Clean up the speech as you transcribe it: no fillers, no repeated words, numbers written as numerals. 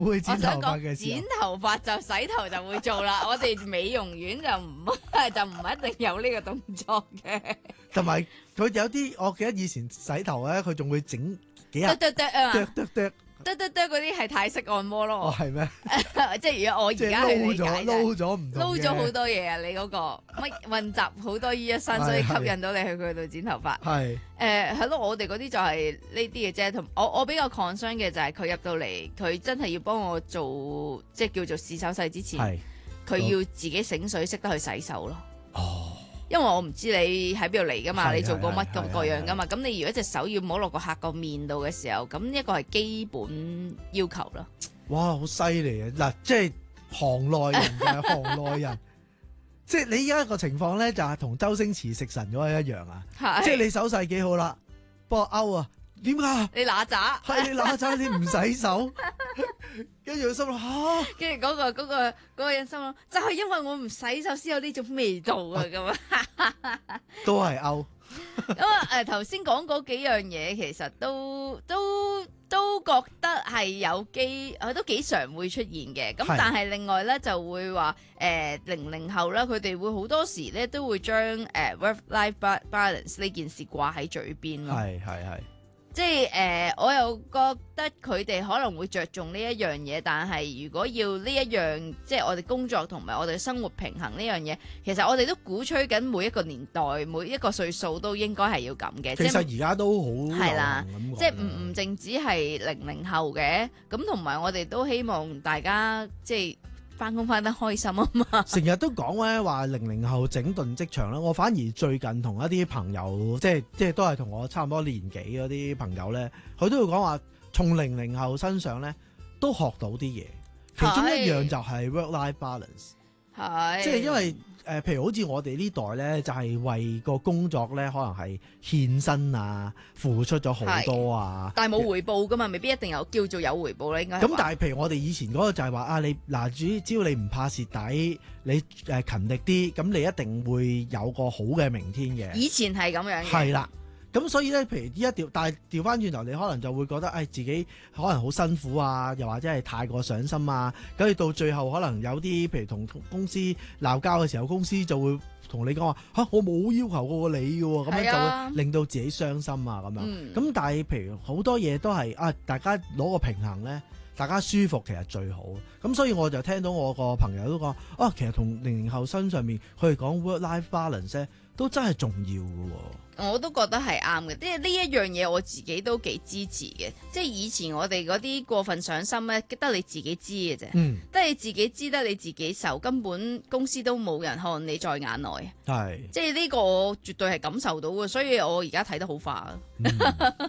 會剪頭我想講髮嘅時剪候， 頭髮就洗頭就會做啦，我哋美容院就唔一定有呢個動作嘅。 同埋佢有啲，我記得以前洗頭咧，佢仲會整幾日剁剁啊， 剁剁剁， 剁嗰啲係泰式按摩哦咯， 係咩？ 即係如果我而即係家去理撈咗解就係撈咗唔同嘅撈咗好多嘢啊！你嗰個乜混雜好多於一身，所以吸引到你去佢度剪頭髮。 係係咯，我哋嗰啲就係呢啲嘅啫。同我比較 concern 嘅就係佢入到嚟，佢真係要幫我做，即係叫做試手勢之前， 係佢要自己醒水，識得去洗手咯。 哦。 因為我唔知你喺邊度嚟噶嘛， 係你做過乜係咁各樣噶嘛。咁你如果隻手要摸落個客個面度嘅時候，咁一個係基本要求啦。 哇，好犀利啊！嗱，即係行內人就係行內人，即係你而家個情況咧，就係同周星馳食神嗰個一樣啊！ 係即係你手勢幾好啦，幫我勾啊，點解？ 你嗱喳， 係你嗱喳，你唔洗手，跟住佢心諗嚇， 跟住嗰個人心諗，就係因為我唔洗手先有呢種味道啊咁啊。 都係勾。 咁啊頭先講嗰幾樣嘢，其實都覺得係有機，都幾常會出現嘅。咁係但係另外咧就會話00後啦，佢哋會好多時咧都會將work-life balance 呢件事掛喺嘴邊咯。 係係係。 即係我又覺得佢哋可能會着重呢一樣嘢，但係如果要呢一樣，即係我哋工作同埋我哋生活平衡呢樣嘢，其實我哋都鼓吹緊每一個年代、每一個歲數都應該係要咁嘅。 其實而家都好係啦流行咁講， 即係唔淨止係00後嘅，咁同埋我哋都希望大家即係翻工翻得開心啊嘛。 成日都講咧話00後整頓職場啦，我反而最近同一啲朋友，即係都係同我差唔多年紀嗰啲朋友咧，佢都會講話從00後身上咧都學到啲嘢，其中一樣就係 work-life balance， 係即係因為譬如好似我哋呢代咧，就係為個工作咧，可能係獻身啊，付出咗好多啊， 但係冇回報噶嘛，未必一定有叫做有回報咧，應該係咁話但係譬如我哋以前嗰個就係話啊，你嗱只要你唔怕蝕底，你勤力啲，咁你一定會有個好嘅明天嘅。 以前係咁樣嘅。 係啦，咁所以咧，譬如依家但係調翻轉頭，你可能就會覺得自己可能好辛苦啊，又或者係太過上心啊，咁你到最後可能有啲譬如同公司鬧交嘅時候，公司就會同你講話我冇要求過你嘅喎，咁樣就會令到自己傷心啊咁樣。咁但係譬如好多嘢都係大家攞個平衡咧，大家舒服其實最好。咁所以我就聽到我個朋友都講其實同00後身上面佢哋講 work-life balance 咧，都真係重要嘅喎。 我都覺得係啱嘅，即係呢一樣嘢我自己都幾支持嘅。即係以前我哋嗰啲過分上心咧，得你自己知嘅啫，得你自己知，得你自己受，根本公司都冇人看你在眼內。 係， 即係呢個我絕對係感受到嘅，所以我而家睇得好化。